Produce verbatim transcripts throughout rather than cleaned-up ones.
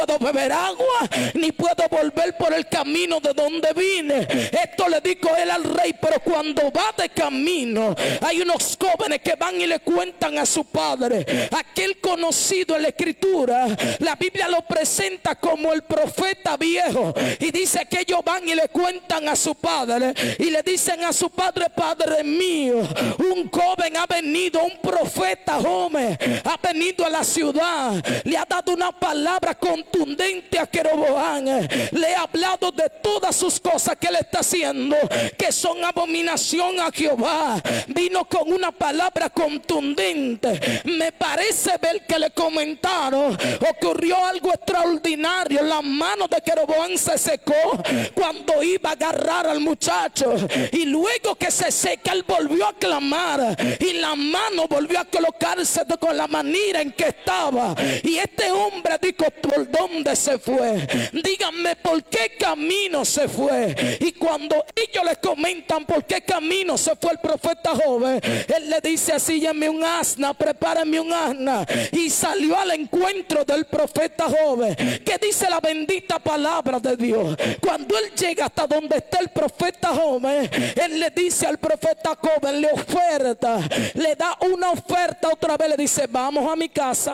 puedo beber agua, ni puedo volver por el camino de donde vine. Esto le dijo él al rey. Pero cuando va de camino, hay unos jóvenes que van y le cuentan a su padre. Aquel conocido en la escritura, la Biblia lo presenta como el profeta viejo, y dice que ellos van y le cuentan a su padre, y le dicen a su padre: padre mío, un joven ha venido, un profeta joven ha venido a la ciudad, le ha dado una palabra contundente a Jeroboam, le ha hablado de todas sus cosas que él está haciendo, que son abominación a Jehová. Vino con una palabra contundente. Me parece ver que le comentaron: ocurrió algo extraordinario, la mano de Jeroboam se secó cuando iba a agarrar al muchacho, y luego que se seca él volvió a clamar, y la mano volvió a colocarse con la manera en que estaba. Y este hombre dijo: ¿por dónde se fue? Díganme por qué camino se fue. Y cuando ellos le comentan por qué camino se fue el profeta joven, él le dice: asíllame un asna, prepárame un asna. Y salió al encuentro del profeta joven. ¿Qué dice la bendita palabra de Dios? Cuando él llega hasta donde está el profeta joven, él le dice al profeta joven, le oferta, le da una oferta otra vez, le dice: vamos a mi casa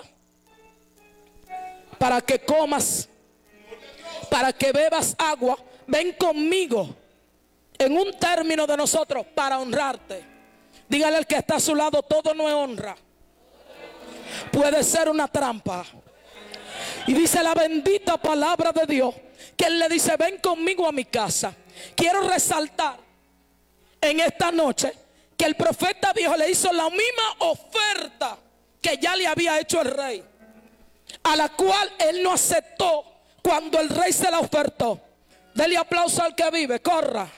para que comas, para que bebas agua, ven conmigo. En un término de nosotros, para honrarte. Dígale al que está a su lado: todo no es honra, puede ser una trampa. Y dice la bendita palabra de Dios que él le dice: ven conmigo a mi casa. Quiero resaltar en esta noche que el profeta viejo le hizo la misma oferta que ya le había hecho el rey, a la cual él no aceptó cuando el rey se la ofertó. Dele aplauso al que vive, corra.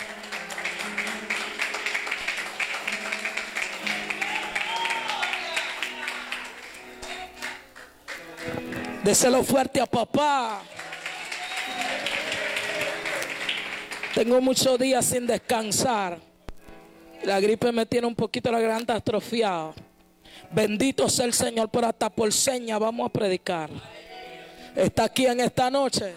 Déselo fuerte a papá. Tengo muchos días sin descansar. La gripe me tiene un poquito la garganta atrofiada. Bendito sea el Señor, pero hasta por seña vamos a predicar. Está aquí en esta noche.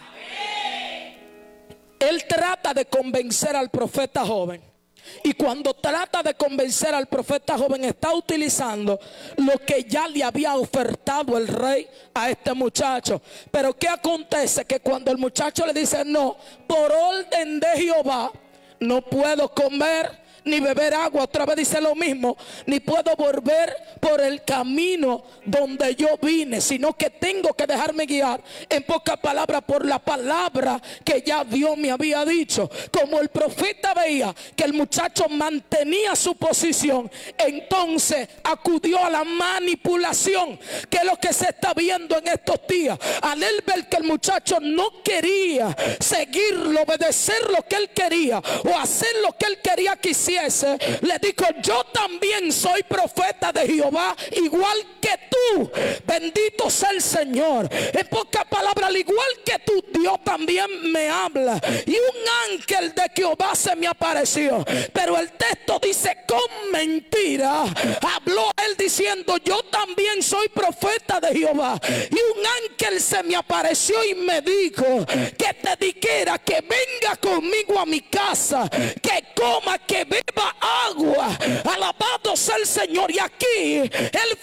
Él trata de convencer al profeta joven. Y cuando trata de convencer al profeta joven, está utilizando lo que ya le había ofertado el rey a este muchacho. Pero ¿qué acontece? Que cuando el muchacho le dice: no, por orden de Jehová no puedo comer ni beber agua, otra vez dice lo mismo, ni puedo volver por el camino donde yo vine, sino que tengo que dejarme guiar, en pocas palabras, por la palabra que ya Dios me había dicho. Como el profeta veía que el muchacho mantenía su posición, entonces acudió a la manipulación, que es lo que se está viendo en estos días. Al él ver que el muchacho no quería seguirlo, obedecer lo que él quería o hacer lo que él quería que hiciera, le dijo: yo también soy profeta de Jehová, igual que tú. Bendito sea el Señor. En pocas palabras, al igual que tú, Dios también me habla. Y un ángel de Jehová se me apareció. Pero el texto dice: con mentira habló él diciendo: yo también soy profeta de Jehová. Y un ángel se me apareció y me dijo que te dijera que venga conmigo a mi casa, que coma, que beba agua. Alabado sea el Señor. Y aquí él